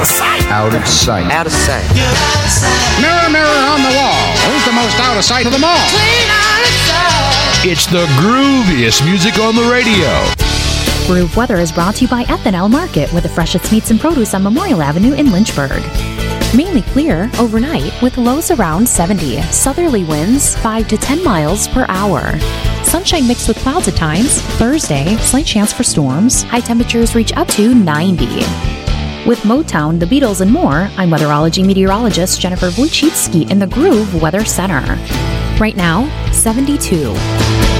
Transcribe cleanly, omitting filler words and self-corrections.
of sight. Out of sight. Out of sight. Mirror, mirror on the wall, who's the most out of sight of them all? It's the grooviest music on the radio. Groove Weather is brought to you by Ethanol Market with the freshest meats and produce on Memorial Avenue in Lynchburg. Mainly clear overnight with lows around 70. Southerly winds 5 to 10 miles per hour. Sunshine mixed with clouds at times. Thursday, slight chance for storms. High temperatures reach up to 90. With Motown, the Beatles, and more, I'm weatherology meteorologist Jennifer Wojcicki in the Groove Weather Center. Right now, 72.